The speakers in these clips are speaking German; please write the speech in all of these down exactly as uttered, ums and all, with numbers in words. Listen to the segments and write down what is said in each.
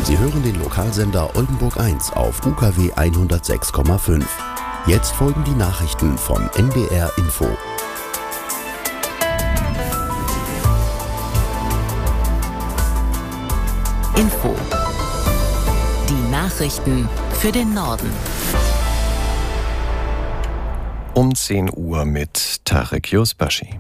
Sie hören den Lokalsender Oldenburg eins auf U K W hundertsechs Komma fünf. Jetzt folgen die Nachrichten von N D R Info. Info. Die Nachrichten für den Norden. Um zehn Uhr mit Tarek Yusbashi.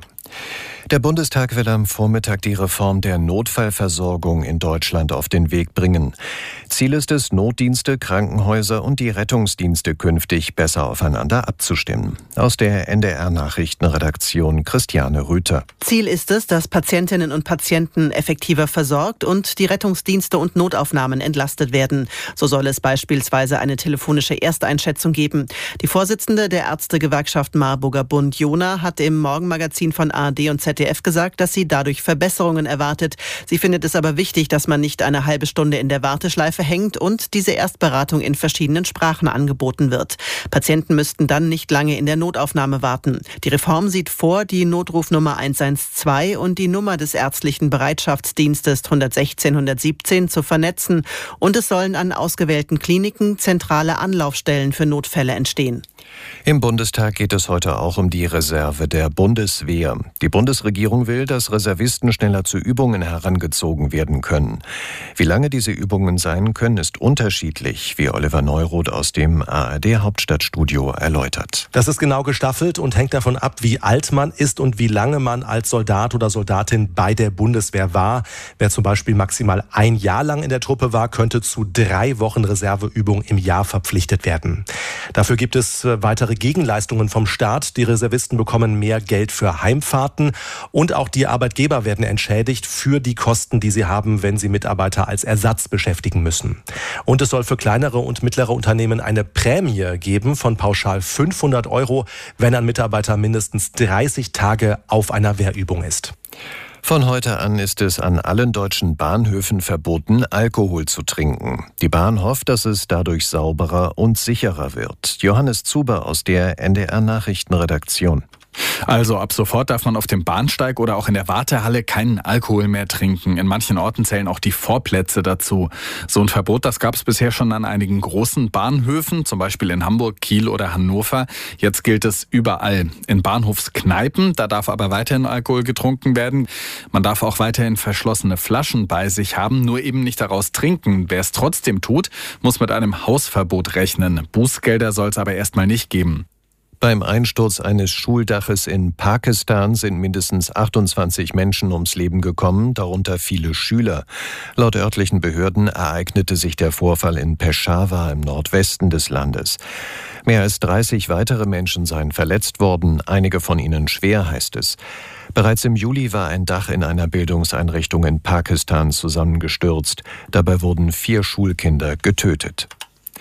Der Bundestag will am Vormittag die Reform der Notfallversorgung in Deutschland auf den Weg bringen. Ziel ist es, Notdienste, Krankenhäuser und die Rettungsdienste künftig besser aufeinander abzustimmen. Aus der N D R-Nachrichtenredaktion Christiane Rüther. Ziel ist es, dass Patientinnen und Patienten effektiver versorgt und die Rettungsdienste und Notaufnahmen entlastet werden. So soll es beispielsweise eine telefonische Ersteinschätzung geben. Die Vorsitzende der Ärztegewerkschaft Marburger Bund, Jona, hat im Morgenmagazin von A R D und Z D F gesagt, dass sie dadurch Verbesserungen erwartet. Sie findet es aber wichtig, dass man nicht eine halbe Stunde in der Warteschleife hängt und diese Erstberatung in verschiedenen Sprachen angeboten wird. Patienten müssten dann nicht lange in der Notaufnahme warten. Die Reform sieht vor, die Notrufnummer eins eins zwei und die Nummer des ärztlichen Bereitschaftsdienstes hundertsechzehn hundertsiebzehn zu vernetzen und es sollen an ausgewählten Kliniken zentrale Anlaufstellen für Notfälle entstehen. Im Bundestag geht es heute auch um die Reserve der Bundeswehr. Die Bundesregierung will, dass Reservisten schneller zu Übungen herangezogen werden können. Wie lange diese Übungen sein können, ist unterschiedlich, wie Oliver Neuroth aus dem A R D-Hauptstadtstudio erläutert. Das ist genau gestaffelt und hängt davon ab, wie alt man ist und wie lange man als Soldat oder Soldatin bei der Bundeswehr war. Wer zum Beispiel maximal ein Jahr lang in der Truppe war, könnte zu drei Wochen Reserveübung im Jahr verpflichtet werden. Dafür gibt es weitere Gegenleistungen vom Staat. Die Reservisten bekommen mehr Geld für Heimfahrten und auch die Arbeitgeber werden entschädigt für die Kosten, die sie haben, wenn sie Mitarbeiter als Ersatz beschäftigen müssen. Und es soll für kleinere und mittlere Unternehmen eine Prämie geben von pauschal fünfhundert Euro, wenn ein Mitarbeiter mindestens dreißig Tage auf einer Wehrübung ist. Von heute an ist es an allen deutschen Bahnhöfen verboten, Alkohol zu trinken. Die Bahn hofft, dass es dadurch sauberer und sicherer wird. Johannes Zuber aus der N D R-Nachrichtenredaktion. Also ab sofort darf man auf dem Bahnsteig oder auch in der Wartehalle keinen Alkohol mehr trinken. In manchen Orten zählen auch die Vorplätze dazu. So ein Verbot, das gab es bisher schon an einigen großen Bahnhöfen, zum Beispiel in Hamburg, Kiel oder Hannover. Jetzt gilt es überall. In Bahnhofskneipen, da darf aber weiterhin Alkohol getrunken werden. Man darf auch weiterhin verschlossene Flaschen bei sich haben, nur eben nicht daraus trinken. Wer es trotzdem tut, muss mit einem Hausverbot rechnen. Bußgelder soll es aber erstmal nicht geben. Beim Einsturz eines Schuldaches in Pakistan sind mindestens achtundzwanzig Menschen ums Leben gekommen, darunter viele Schüler. Laut örtlichen Behörden ereignete sich der Vorfall in Peshawar im Nordwesten des Landes. Mehr als dreißig weitere Menschen seien verletzt worden, einige von ihnen schwer, heißt es. Bereits im Juli war ein Dach in einer Bildungseinrichtung in Pakistan zusammengestürzt. Dabei wurden vier Schulkinder getötet.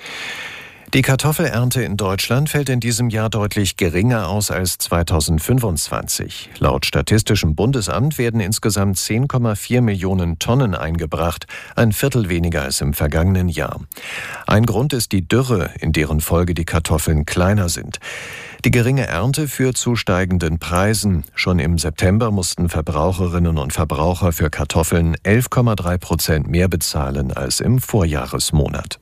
Die Kartoffelernte in Deutschland fällt in diesem Jahr deutlich geringer aus als zweitausendfünfundzwanzig. Laut Statistischem Bundesamt werden insgesamt zehn Komma vier Millionen Tonnen eingebracht, ein Viertel weniger als im vergangenen Jahr. Ein Grund ist die Dürre, in deren Folge die Kartoffeln kleiner sind. Die geringe Ernte führt zu steigenden Preisen. Schon im September mussten Verbraucherinnen und Verbraucher für Kartoffeln elf Komma drei Prozent mehr bezahlen als im Vorjahresmonat.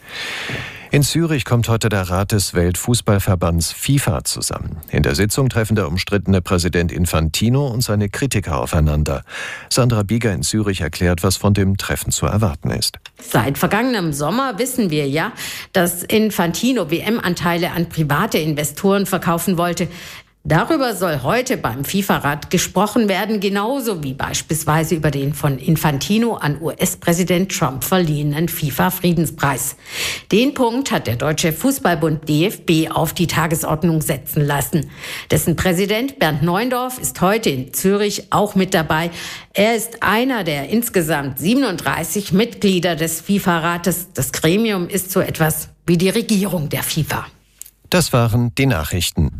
In Zürich kommt heute der Rat des Weltfußballverbands FIFA zusammen. In der Sitzung treffen der umstrittene Präsident Infantino und seine Kritiker aufeinander. Sandra Bieger in Zürich erklärt, was von dem Treffen zu erwarten ist. Seit vergangenem Sommer wissen wir ja, dass Infantino W M-Anteile an private Investoren verkaufen wollte. Darüber soll heute beim FIFA-Rat gesprochen werden, genauso wie beispielsweise über den von Infantino an U S-Präsident Trump verliehenen FIFA-Friedenspreis. Den Punkt hat der Deutsche Fußballbund D F B auf die Tagesordnung setzen lassen. Dessen Präsident Bernd Neuendorf ist heute in Zürich auch mit dabei. Er ist einer der insgesamt siebenunddreißig Mitglieder des FIFA-Rates. Das Gremium ist so etwas wie die Regierung der FIFA. Das waren die Nachrichten.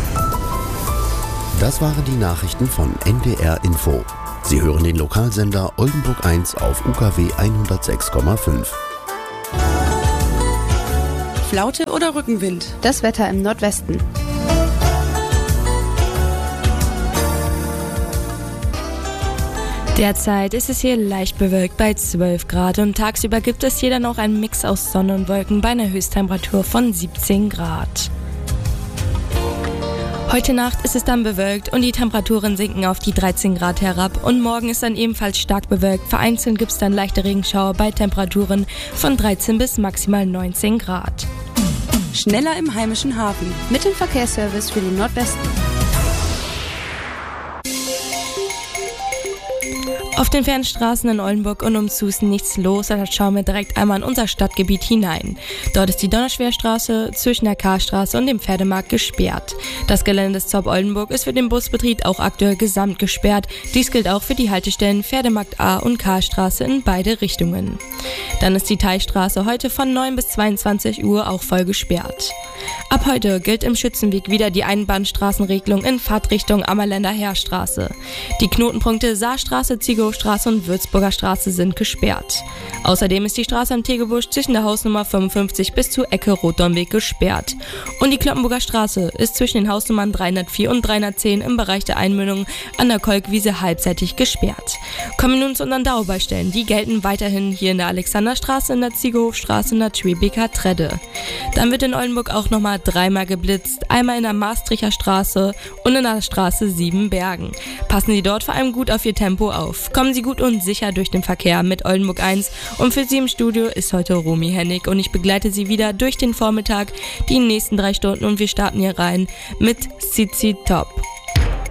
Das waren die Nachrichten von N D R Info. Sie hören den Lokalsender Oldenburg eins auf U K W hundertsechs Komma fünf. Flaute oder Rückenwind? Das Wetter im Nordwesten. Derzeit ist es hier leicht bewölkt bei zwölf Grad und tagsüber gibt es hier dann auch einen Mix aus Sonne und Wolken bei einer Höchsttemperatur von siebzehn Grad. Heute Nacht ist es dann bewölkt und die Temperaturen sinken auf die dreizehn Grad herab und morgen ist dann ebenfalls stark bewölkt. Vereinzelt gibt es dann leichte Regenschauer bei Temperaturen von dreizehn bis maximal neunzehn Grad. Schneller im heimischen Hafen mit dem Verkehrsservice für den Nordwesten. Auf den Fernstraßen in Oldenburg und Umzusen nichts los, da schauen wir direkt einmal in unser Stadtgebiet hinein. Dort ist die Donnerschwerstraße zwischen der Karstraße und dem Pferdemarkt gesperrt. Das Gelände des Zopp Oldenburg ist für den Busbetrieb auch aktuell gesamt gesperrt. Dies gilt auch für die Haltestellen Pferdemarkt A und Karstraße in beide Richtungen. Dann ist die Teichstraße heute von neun bis zweiundzwanzig Uhr auch voll gesperrt. Ab heute gilt im Schützenweg wieder die Einbahnstraßenregelung in Fahrtrichtung Ammerländer Heerstraße. Die Knotenpunkte Saarstraße, Ziegelhofstraße und Würzburger Straße sind gesperrt. Außerdem ist die Straße am Tegebusch zwischen der Hausnummer fünfundfünfzig bis zur Ecke Rotdornweg gesperrt. Und die Kloppenburger Straße ist zwischen den Hausnummern dreihundertvier und dreihundertzehn im Bereich der Einmündung an der Kolkwiese halbseitig gesperrt. Kommen wir nun zu unseren Dauerbaustellen. Die gelten weiterhin hier in der Alexanderstraße, in der Ziegelhofstraße und der Schwebeker Tredde. Dann wird in Oldenburg auch nochmal dreimal geblitzt, einmal in der Maastrichter Straße und in der Straße Siebenbergen. Passen Sie dort vor allem gut auf Ihr Tempo auf. Kommen Sie gut und sicher durch den Verkehr mit Oldenburg eins und für Sie im Studio ist heute Romy Hennig und ich begleite Sie wieder durch den Vormittag, die nächsten drei Stunden und wir starten hier rein mit Zizi Top.